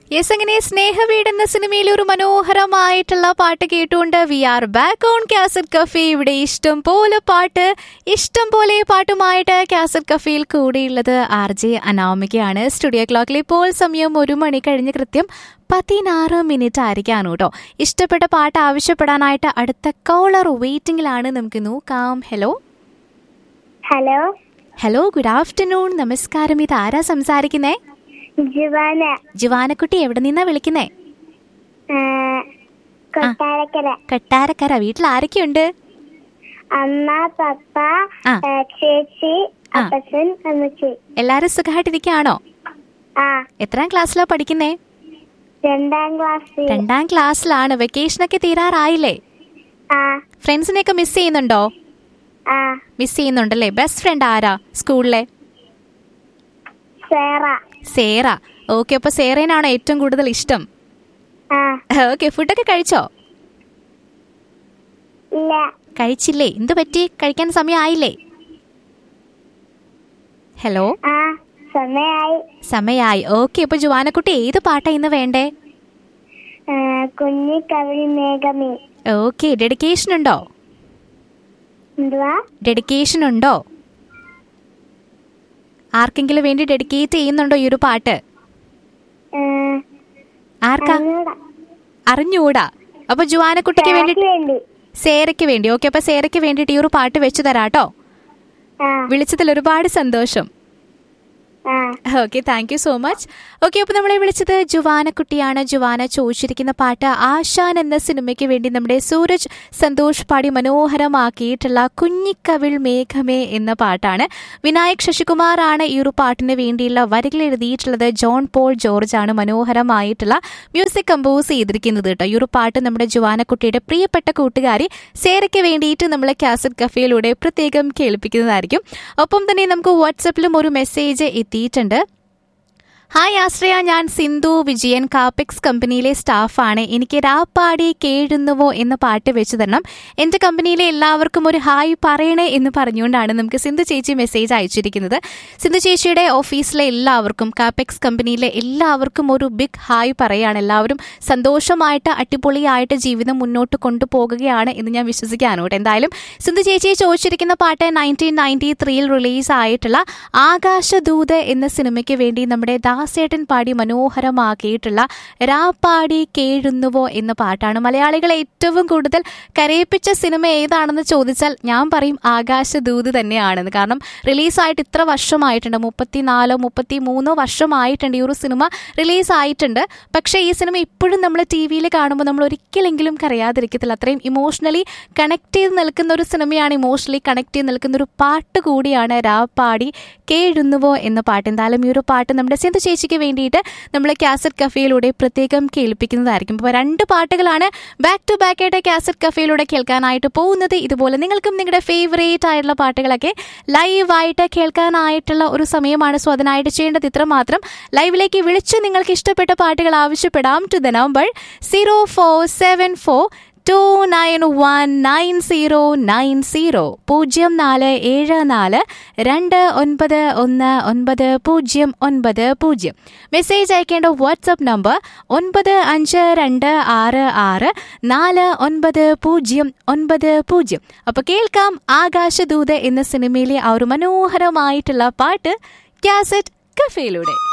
Yes, അങ്ങനെ സ്നേഹവീട് എന്ന സിനിമയിൽ ഒരു മനോഹരമായിട്ടുള്ള പാട്ട് കേട്ടുകൊണ്ട് V are back on cassette cafe. ഇവിടെ ഇഷ്ടം പോലെ പാട്ട്, ഇഷ്ടം പോലെ പാട്ടുമായിട്ട് കാസറ്റ് കഫേയിൽ കൂടിയുള്ളത് RJ അനാമികയാണ്. സ്റ്റുഡിയോ ക്ലോക്കിൽ ഇപ്പോൾ സമയം 1 മണി കഴിഞ്ഞ് കൃത്യം 16 ആയിരിക്കാണ് കേട്ടോ. ഇഷ്ടപ്പെട്ട പാട്ട് ആവശ്യപ്പെടാനായിട്ട് അടുത്ത കോളർ വെയിറ്റിംഗിലാണ്. നമുക്ക് നോക്കാം. Hello hello hello, good afternoon. നമസ്കാരം. ഇത് ആരാ സംസാരിക്കുന്നേ? ജുവാന. ജുവാനക്കുട്ടി, എവിടെ നിന്നാ വിളിക്കുന്നേ? കൊട്ടാരക്കര. കൊട്ടാരക്കര. വീട്ടിൽ ആരൊക്കെയുണ്ട്? അമ്മ, പപ്പ, ചേച്ചി, അപ്പച്ചൻ, അമ്മച്ചി. എല്ലാരും സുഖമായിട്ടിരിക്കുകയാണോ? എത്രാം ക്ലാസ്സിലാ പഠിക്കുന്നേ? 2ാം ക്ലാസ്. 2ാം ക്ലാസ്സിലാണ്. വെക്കേഷനൊക്കെ തീരാറായില്ലേ? ഫ്രണ്ട്സിനെയൊക്കെ മിസ് ചെയ്യുന്നുണ്ടോ? മിസ് ചെയ്യുന്നുണ്ടല്ലേ. ബെസ്റ്റ് ഫ്രണ്ട് ആരാ സ്കൂളിലെ? സേറ. ഓക്കെ, അപ്പൊ സേറേനാണോ ഏറ്റവും കൂടുതൽ ഇഷ്ടം? ഓക്കെ, ഫുഡൊക്കെ കഴിച്ചോ? കഴിച്ചില്ലേ? എന്ത് പറ്റി? കഴിക്കാൻ സമയമായില്ലേ? ഹലോ, സമയായി. ഓക്കെ, അപ്പൊ ജുവാനക്കുട്ടി ഏത് പാട്ടാ ഇന്ന് വേണ്ടേ? കുഞ്ഞിക്കവിൾ മേഘമേ. ഓക്കെ, ഡെഡിക്കേഷൻ ഉണ്ടോ? ഡെഡിക്കേഷൻ ഉണ്ടോ? ആർക്കെങ്കിലും വേണ്ടി ഡെഡിക്കേറ്റ് ചെയ്യുന്നുണ്ടോ ഈ ഒരു പാട്ട്? ആർക്കാ? അറിഞ്ഞൂടാ. അപ്പൊ ജുവാനക്കുട്ടിക്ക് വേണ്ടി, സേരയ്ക്ക് വേണ്ടി. ഓക്കെ, അപ്പൊ സേരയ്ക്ക് വേണ്ടിട്ട് ഈ ഒരു പാട്ട് വെച്ചു തരാട്ടോ. വിളിച്ചതിൽ ഒരുപാട് സന്തോഷം. Okay, thank you so much. Okay, അപ്പൊ നമ്മളെ വിളിച്ചത് ജുവാനക്കുട്ടിയാണ്. ജുവാന ചോദിച്ചിരിക്കുന്ന പാട്ട് ആശാൻ എന്ന സിനിമയ്ക്ക് വേണ്ടി നമ്മുടെ സൂരജ് സന്തോഷ് പാടി മനോഹരമാക്കിയിട്ടുള്ള കുഞ്ഞിക്കവിൾ മേഘമേ എന്ന പാട്ടാണ്. വിനായക് ശശികുമാർ ആണ് ഈ ഒരു പാട്ടിന് വേണ്ടിയുള്ള വരികൾ എഴുതിയിട്ടുള്ളത്. ജോൺ പോൾ ജോർജ് ആണ് മനോഹരമായിട്ടുള്ള മ്യൂസിക് കമ്പോസ് ചെയ്തിരിക്കുന്നത് കേട്ടോ. ഈ ഒരു പാട്ട് നമ്മുടെ ജുവാനക്കുട്ടിയുടെ പ്രിയപ്പെട്ട കൂട്ടുകാരി സേരയ്ക്ക് വേണ്ടിയിട്ട് നമ്മൾ കാസറ്റ് കഫേയിലൂടെ പ്രത്യേകം കേൾപ്പിക്കുന്നതായിരിക്കും. ഒപ്പം തന്നെ നമുക്ക് വാട്സപ്പിലും ഒരു മെസ്സേജ് എത്തിയിട്ടുണ്ട്. ഹായ് ആശ്രയ, ഞാൻ സിന്ധു വിജയൻ, കാപ്പെക്സ് കമ്പനിയിലെ സ്റ്റാഫാണ്. എനിക്ക് രാപ്പാടി കേഴുന്നുവോ എന്ന പാട്ട് വെച്ച് തരണം. എൻ്റെ കമ്പനിയിലെ എല്ലാവർക്കും ഒരു ഹായ് പറയണേ എന്ന് പറഞ്ഞുകൊണ്ടാണ് നമുക്ക് സിന്ധു ചേച്ചി മെസ്സേജ് അയച്ചിരിക്കുന്നത്. സിന്ധു ചേച്ചിയുടെ ഓഫീസിലെ എല്ലാവർക്കും, കാപ്പെക്സ് കമ്പനിയിലെ എല്ലാവർക്കും ഒരു ബിഗ് ഹായ് പറയാണ്. എല്ലാവരും സന്തോഷമായിട്ട് അടിപൊളിയായിട്ട് ജീവിതം മുന്നോട്ട് കൊണ്ടുപോകുകയാണ് എന്ന് ഞാൻ വിശ്വസിക്കാണ് കേട്ടോ. എന്തായാലും സിന്ധു ചേച്ചി ചോദിച്ചിരിക്കുന്ന പാട്ട് 1993 റിലീസ് ആയിട്ടുള്ള ആകാശദൂത് എന്ന സിനിമയ്ക്ക് വേണ്ടി നമ്മുടെ ദാസേട്ടൻ പാടി മനോഹരമാക്കിയിട്ടുള്ള രാപ്പാടി കേഴുന്നുവോ എന്ന പാട്ടാണ്. മലയാളികളെ ഏറ്റവും കൂടുതൽ കരയിപ്പിച്ച സിനിമ ഏതാണെന്ന് ചോദിച്ചാൽ ഞാൻ പറയും ആകാശദൂത് തന്നെയാണെന്ന്. കാരണം റിലീസായിട്ട് ഇത്ര വർഷമായിട്ടുണ്ട്, 34-33 വർഷമായിട്ടുണ്ട് ഈ ഒരു സിനിമ റിലീസായിട്ടുണ്ട്. പക്ഷേ ഈ സിനിമ ഇപ്പോഴും നമ്മൾ TV-യിൽ കാണുമ്പോൾ നമ്മൾ ഒരിക്കലെങ്കിലും കരയാതിരിക്കത്തില്ല. അത്രയും ഇമോഷണലി കണക്ട് ചെയ്ത് നിൽക്കുന്ന ഒരു സിനിമയാണ്, ഇമോഷണലി കണക്ട് ചെയ്ത് നിൽക്കുന്ന ഒരു പാട്ട് കൂടിയാണ് രാപ്പാടി കേഴുന്നുവോ എന്ന പാട്ട്. എന്തായാലും ഈ ഒരു പാട്ട് നമ്മുടെ സിന്ധു ചേച്ചിക്ക് വേണ്ടിയിട്ട് നമ്മൾ കാസറ്റ് കഫേയിലൂടെ പ്രത്യേകം കേൾപ്പിക്കുന്നതായിരിക്കും. അപ്പോൾ 2 പാട്ടുകളാണ് ബാക്ക് ടു ബാക്ക് ആയിട്ട് കാസറ്റ് കഫേയിലൂടെ കേൾക്കാനായിട്ട് പോകുന്നത്. ഇതുപോലെ നിങ്ങൾക്കും നിങ്ങളുടെ ഫേവറേറ്റ് ആയിട്ടുള്ള പാട്ടുകളൊക്കെ ലൈവായിട്ട് കേൾക്കാനായിട്ടുള്ള ഒരു സമയമാണ്. സോ അതിനായിട്ട് ചെയ്യേണ്ടത് ഇത്ര മാത്രം. ലൈവിലേക്ക് വിളിച്ച് നിങ്ങൾക്ക് ഇഷ്ടപ്പെട്ട പാട്ടുകൾ ആവശ്യപ്പെടാം ടു ദ നമ്പർ 0474 2919090 0474 2919090. മെസ്സേജ് അയക്കേണ്ട വാട്സ്ആപ്പ് നമ്പർ 9526649090. അപ്പോൾ കേൾക്കാം ആകാശദൂത് എന്ന സിനിമയിലെ ആ ഒരു മനോഹരമായിട്ടുള്ള പാട്ട് കാസറ്റ് കഫേയിലൂടെ.